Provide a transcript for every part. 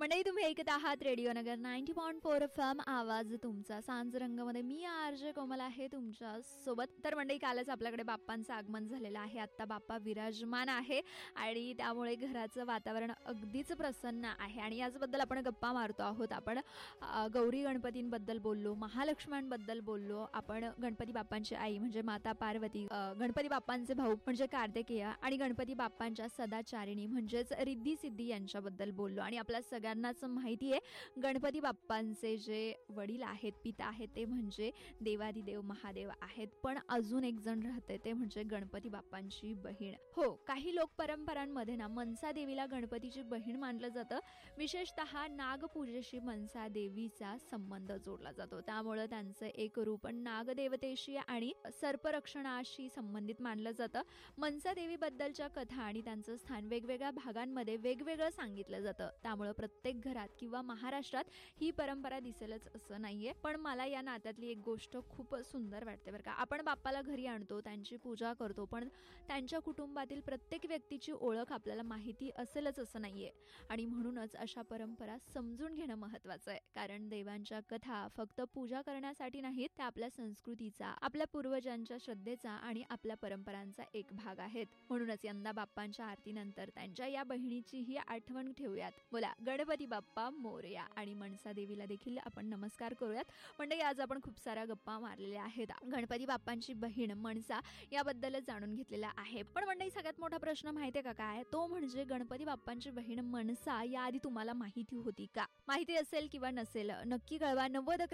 मंडळी, तुम्ही ऐकत आहात रेडिओ नगर 90.4 FM, आवाज तुमचा. सांज रंगमध्ये मी आरजे कोमल आहे तुमच्या सोबत. तर मंडळी, कालच आपल्याकडे बाप्पांचं आगमन झालेलं आहे. आता बाप्पा विराजमान आहे आणि त्यामुळे घराचं वातावरण अगदीच प्रसन्न आहे. आणि याचबद्दल आपण गप्पा मारतो आहोत. आपण गौरी गणपतींबद्दल बोललो, महालक्ष्म्यांबद्दल बोललो, आपण गणपती बाप्पांची आई म्हणजे माता पार्वती, गणपती बाप्पांचे भाऊ म्हणजे कार्तिकेय आणि गणपती बाप्पांच्या सदाचारिणी म्हणजेच रिद्धी सिद्धी यांच्याबद्दल बोललो. आणि आपल्या सगळ्यांनाच माहिती आहे गणपती बाप्पांचे जे वडील आहेत, पिता आहेत, ते म्हणजे देवादिदेव महादेव आहेत. पण अजून एक जण राहते, ते म्हणजे गणपती बाप्पांची बहीण. हो, काही लोक परंपरांमध्ये ना मनसा देवीला गणपतीची बहीण मानलं जातं. विशेषतः नागपूजेशी मनसा देवीचा संबंध जोडला जातो. त्यामुळे त्यांचं एक रूप नागदेवतेशी आणि सर्परक्षणाशी संबंधित मानलं जातं. मनसा देवी बद्दलच्या कथा आणि त्यांचं स्थान वेगवेगळ्या भागांमध्ये वेगवेगळं सांगितलं जातं. त्यामुळे प्रत्येक घरात किंवा महाराष्ट्रात ही परंपरा दिसेलच असं नाहीये. पण मला या नात्यातली एक गोष्ट खूप सुंदर वाटते बरं का. आपण बाप्पाला घरी आणतो, त्यांची पूजा करतो, पण त्यांच्या कुटुंबातील प्रत्येक व्यक्तीची ओळख आपल्याला माहिती असेलच असं नाहीये. आणि म्हणूनच अशा परंपरा समजून घेणं महत्वाचं आहे. कारण देवांच्या कथा फक्त पूजा करण्यासाठी नाहीत, त्या आपल्या संस्कृतीचा, आपल्या पूर्वजांच्या श्रद्धेचा आणि आपल्या परंपरांचा एक भाग आहेत. म्हणूनच यंदा बाप्पांच्या आरतीनंतर त्यांच्या या बहिणीचीही आठवण ठेवूयात. बोला गणपती बाप्पा मोरया. आणि मनसा देवीला देखील आपण नमस्कार करूयात. म्हणजे आज आपण खूप साऱ्या गप्पा मारलेल्या आहेत. गणपती बाप्पांची बहीण मनसा याबद्दलच जाणून घेतलेला आहे. पण मंडळी, सगळ्यात मोठा प्रश्न माहितीये का काय? तो म्हणजे गणपती बाप्पांची बहीण मनसा याआधी तुम्हाला माहिती होती का? माहिती असेल किंवा नसेल नक्की कळवा.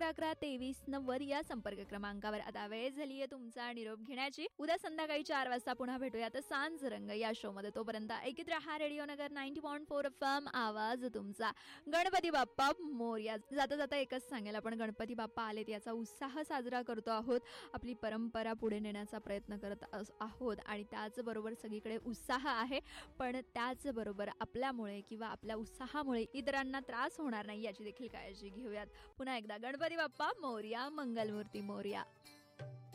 90112390 या संपर्क क्रमांकावर. आता वेळ झालीये तुमचा निरोप घेण्याची. उद्या संध्याकाळी 4 वाजता पुन्हा भेटूया तर सांज रंग या शो मध्ये. तोपर्यंत ऐकत रहा रेडिओ नगर 90.4 FM, आवाज तुमचा. गणपती बाप्पा मोरया. जाता जाता एकच सांगेल, आपण गणपती बाप्पा आलेत याचा उत्साह साजरा करतो आहोत. आपली परंपरा पुढे नेण्याचा प्रयत्न करत आहोत आणि त्याचबरोबर सगळीकडे उत्साह आहे. पण त्याचबरोबर आपल्यामुळे किंवा आपल्या उत्साहामुळे इतरांना त्रास होणार नाही याची देखील काळजी घेऊयात. पुन्हा एकदा गणपती बाप्पा मोरया, मंगलमूर्ती मोरया.